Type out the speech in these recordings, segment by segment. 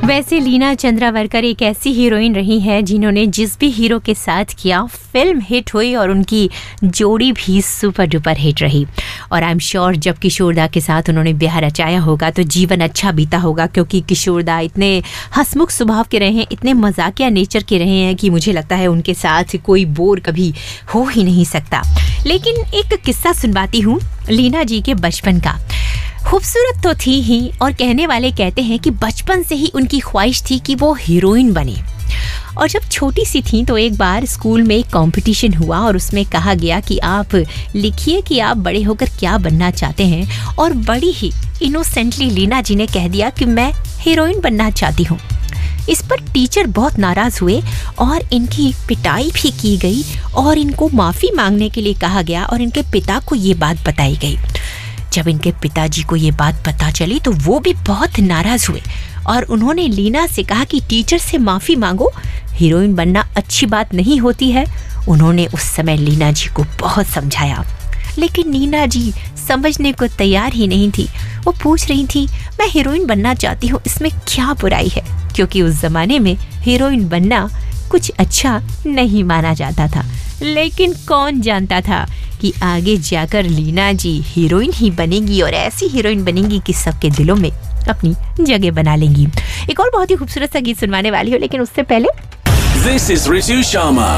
वैसे लीना चंद्रावरकर एक ऐसी हीरोइन रही है जिन्होंने जिस भी हीरो के साथ किया फिल्म हिट हुई और उनकी जोड़ी भी सुपर डुपर हिट रही। और आई एम श्योर जब किशोरदा के साथ उन्होंने ब्याह रचाया होगा तो जीवन अच्छा बीता होगा, क्योंकि किशोरदा इतने हंसमुख स्वभाव के रहे हैं, इतने मजाकिया नेचर के रहे हैं कि मुझे लगता है उनके साथ कोई बोर कभी हो ही नहीं सकता। लेकिन एक किस्सा सुनवाती हूँ लीना जी के बचपन का। खूबसूरत तो थी ही, और कहने वाले कहते हैं कि बचपन से ही उनकी ख्वाहिश थी कि वो हीरोइन बने। और जब छोटी सी थी तो एक बार स्कूल में एक कंपटीशन हुआ और उसमें कहा गया कि आप लिखिए कि आप बड़े होकर क्या बनना चाहते हैं, और बड़ी ही इनोसेंटली लीना जी ने कह दिया कि मैं हीरोइन बनना चाहती हूँ। इस पर टीचर बहुत नाराज हुए और इनकी पिटाई भी की गई और इनको माफ़ी मांगने के लिए कहा गया और इनके पिता को ये बात बताई गई। जब इनके पिताजी को ये बात पता चली तो वो भी बहुत नाराज हुए और उन्होंने लीना से कहा कि टीचर से माफ़ी मांगो, हीरोइन बनना अच्छी बात नहीं होती है। उन्होंने उस समय लीना जी को बहुत समझाया, लेकिन लीना जी समझने को तैयार ही नहीं थी। वो पूछ रही थी, मैं हीरोइन बनना चाहती हूँ, इसमें क्या बुराई है? क्योंकि उस ज़माने में हीरोइन बनना कुछ अच्छा नहीं माना जाता था। लेकिन कौन जानता था कि आगे जाकर लीना जी हीरोइन ही बनेगी और ऐसी हीरोइन बनेगी कि सबके दिलों में अपनी जगह बना लेंगी। एक और बहुत ही खूबसूरत सा गीत सुनवाने वाली हूँ, लेकिन उससे पहले This is Ritu Sharma.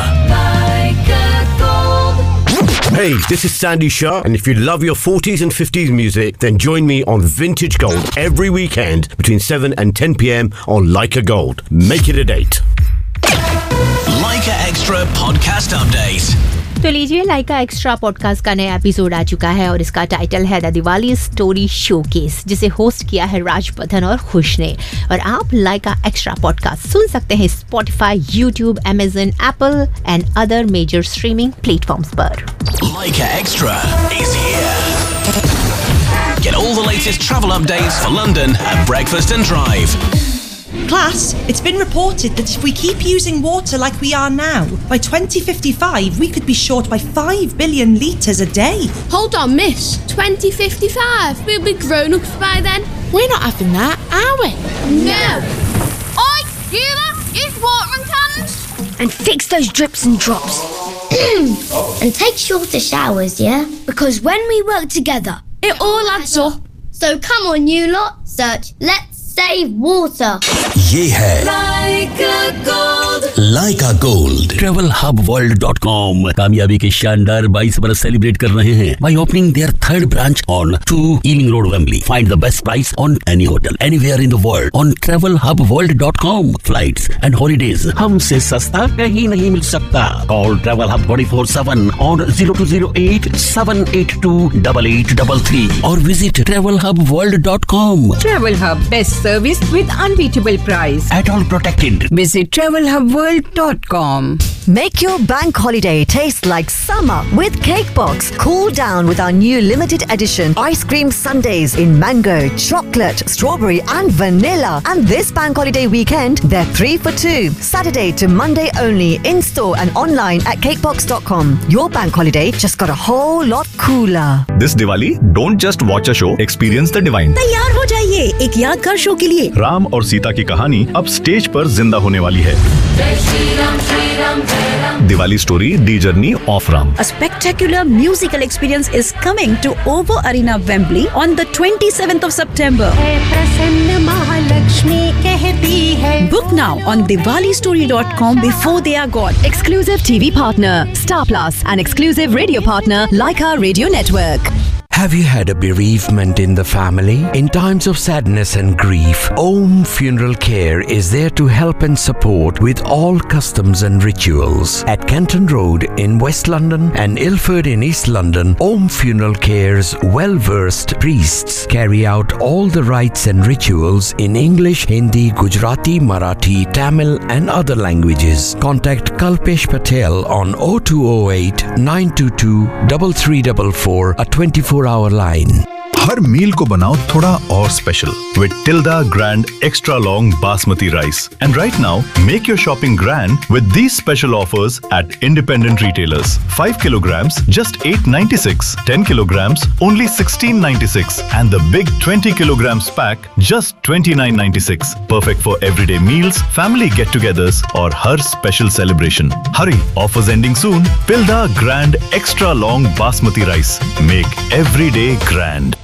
Hey, this is Sandy Shah, and if you love your 40s and 50s music, then join me on Vintage Gold every weekend between 7 and 10 p.m. on Leica Gold. Make it a date. Leica Extra Podcast Update. तो लीजिए, लाइका extra podcast का नया episode आ चुका है और इसका title है the Diwali story showcase, जिसे होस्ट किया है राज पद्धन और खुश ने। और आप लाइका एक्स्ट्रा पॉडकास्ट सुन सकते हैं Spotify, YouTube, Amazon, Apple and other major streaming platforms पर। Leica Extra is here. Get all the latest travel updates for London at breakfast and drive. Class, it's been reported that if we keep using water like we are now, by 2055 we could be short by 5 billion litres a day. Hold on, miss. 2055? We'll be grown-ups by then. We're not having that, are we? No! Oi, you lot, use watering cannons! And fix those drips and drops. And take shorter showers, yeah? Because when we work together, It all adds up. so come on you lot, search Let's Save Water. ये है Leica Gold. TravelHubWorld.com कामयाबी के शानदार 22 बरस celebrate कर रहे हैं by opening their third branch on 2 Ealing Road, Wembley. Find the best price on any hotel anywhere in the world on TravelHubWorld.com. Flights and holidays हमसे सस्ता कहीं नहीं मिल सकता. Call Travel Hub 24/7 on 0208 7828833 or visit TravelHubWorld.com. Travel Hub, best service with unbeatable price. At all protected. Visit travelhubworld.com. Make your bank holiday taste like summer with Cakebox. Cool down with our new limited edition ice cream sundaes in mango, chocolate, strawberry and vanilla. And this bank holiday weekend, they're 3 for 2. Saturday to Monday only, in store and online at cakebox.com. Your bank holiday just got a whole lot cooler. This Diwali, don't just watch a show, experience the divine. तैयार हो जाइए एक यादगार show के लिए। राम और सीता की कहानी अब स्टेज पर जिंदा होने वाली है। Diwali story, The Journey of Ram. A spectacular musical experience is coming to OVO Arena, Wembley on the 27th of September. Book now on diwalistory.com before they are gone. Exclusive TV partner, Star Plus, and exclusive radio partner, Leica Radio Network. Have you had a bereavement in the family? In times of sadness and grief, Om Funeral Care is there to help and support with all customs and rituals. At Canton Road in West London and Ilford in East London, Om Funeral Care's well-versed priests carry out all the rites and rituals in English, Hindi, Gujarati, Marathi, Tamil and other languages. Contact Kalpesh Patel on 0208 922 3344, a 24-hour line. हर मील को बनाओ थोड़ा और special with Tilda Grand Extra Long Basmati Rice. And right now, make your shopping grand with these special offers at independent retailers. 5 kilograms, just $8.96. 10 kilograms, only $16.96. And the big 20 kilograms pack, just $29.96. Perfect for everyday meals, family get-togethers, or her special celebration. Hurry, offers ending soon. Tilda Grand Extra Long Basmati Rice. Make every day grand.